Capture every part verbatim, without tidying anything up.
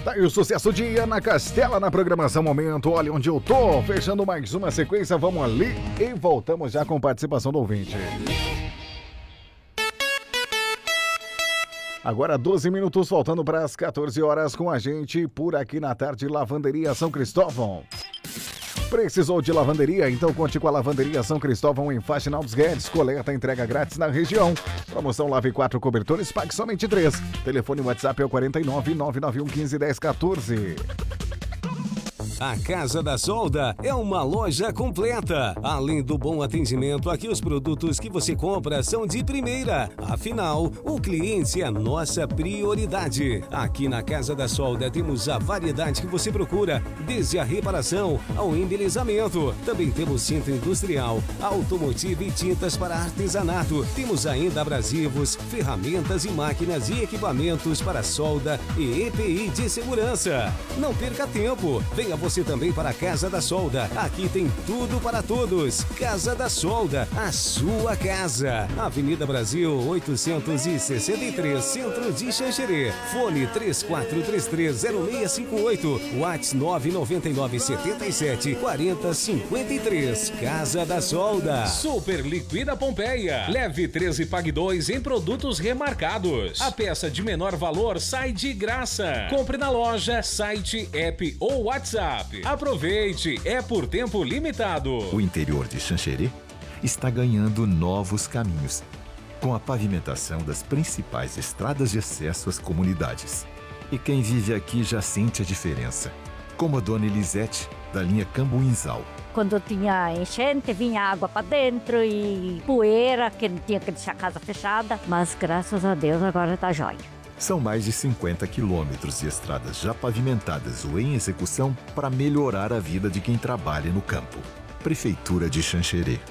Tá aí o sucesso de Ana Castela na programação Momento. Olha onde eu tô, fechando mais uma sequência. Vamos ali e voltamos já com participação do ouvinte. Agora doze minutos, faltando para as quatorze horas com a gente por aqui na tarde. Lavanderia São Cristóvão. Precisou de lavanderia? Então conte com a Lavanderia São Cristóvão em Faxinal dos Guedes. Coleta, entrega grátis na região. Promoção Lave quatro cobertores, pague somente três. Telefone WhatsApp é o quarenta e nove, nove nove um, quinze, dez, quatorze. A Casa da Solda é uma loja completa. Além do bom atendimento, aqui os produtos que você compra são de primeira. Afinal, o cliente é nossa prioridade. Aqui na Casa da Solda temos a variedade que você procura, desde a reparação ao embelezamento. Também temos centro industrial, automotivo e tintas para artesanato. Temos ainda abrasivos, ferramentas e máquinas e equipamentos para solda e E P I de segurança. Não perca tempo. Venha você Você também para a Casa da Solda. Aqui tem tudo para todos. Casa da Solda, a sua casa. Avenida Brasil oitocentos e sessenta e três, Centro de Xanxerê. Fone três quatro três três, zero seis cinco oito. WhatsApp nove nove nove, sete sete, quatro zero cinco três. Casa da Solda. Super Liquida Pompeia. Leve três e pague dois em produtos remarcados. A peça de menor valor sai de graça. Compre na loja, site, app ou WhatsApp. Aproveite, é por tempo limitado. O interior de Xanxerê está ganhando novos caminhos, com a pavimentação das principais estradas de acesso às comunidades. E quem vive aqui já sente a diferença, como a dona Elisete, da linha Cambuinzal. Quando tinha enchente, vinha água para dentro e poeira, que não tinha que deixar a casa fechada. Mas graças a Deus agora está jóia. São mais de cinquenta quilômetros de estradas já pavimentadas ou em execução para melhorar a vida de quem trabalha no campo. Prefeitura de Xanxerê.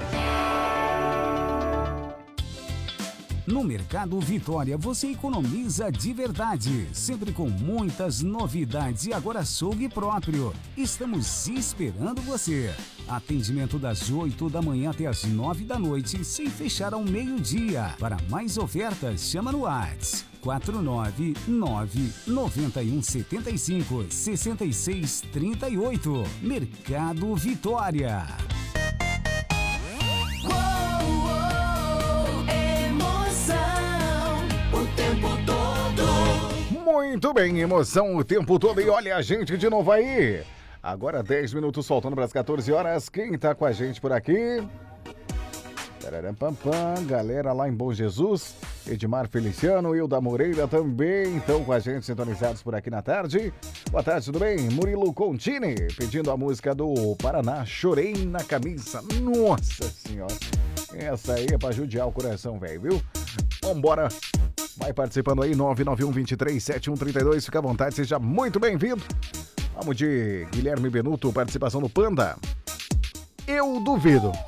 No Mercado Vitória você economiza de verdade, sempre com muitas novidades e agora açougue próprio. Estamos esperando você. Atendimento das oito da manhã até as nove da noite, sem fechar ao meio-dia. Para mais ofertas, chama no WhatsApp quatro nove nove, nove um sete cinco, seis seis três oito. Mercado Vitória. Muito bem, emoção o tempo todo. E olha a gente de novo aí. Agora dez minutos faltando para as quatorze horas. Quem tá com a gente por aqui? Tararam, pam, pam. Galera lá em Bom Jesus. Edmar Feliciano, Hilda Moreira também estão com a gente sintonizados por aqui na tarde. Boa tarde, tudo bem? Murilo Contini pedindo a música do Paraná, Chorei na Camisa. Nossa Senhora, essa aí é pra judiar o coração, velho, viu? Vambora. Vai participando aí, nove nove um, dois três, sete um três dois. Fica à vontade, seja muito bem-vindo. Vamos de Guilherme Benuto, participação do Panda. Eu duvido.